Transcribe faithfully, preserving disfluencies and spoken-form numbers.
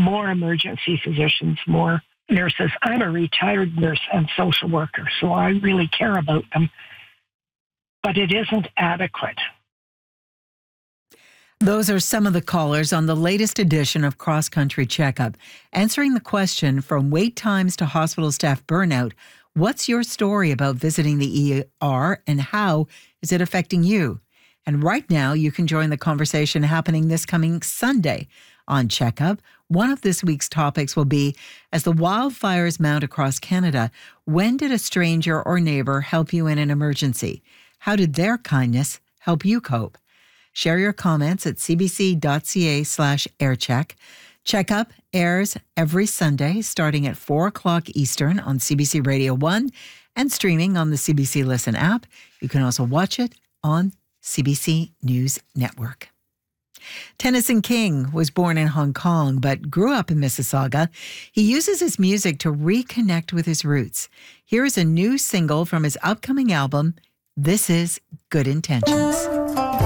more emergency physicians, more nurses. I'm a retired nurse and social worker, so I really care about them. But it isn't adequate. Those are some of the callers on the latest edition of Cross Country Checkup, answering the question, from wait times to hospital staff burnout, what's your story about visiting the E R and how is it affecting you? And right now, you can join the conversation happening this coming Sunday on Checkup. One of this week's topics will be, as the wildfires mount across Canada, when did a stranger or neighbor help you in an emergency? How did their kindness help you cope? Share your comments at cbc.ca slash aircheck. Checkup airs every Sunday starting at four o'clock Eastern on C B C Radio one and streaming on the C B C Listen app. You can also watch it on C B C News Network. Tennyson King was born in Hong Kong but grew up in Mississauga. He uses his music to reconnect with his roots. Here is a new single from his upcoming album, This Is Good Intentions.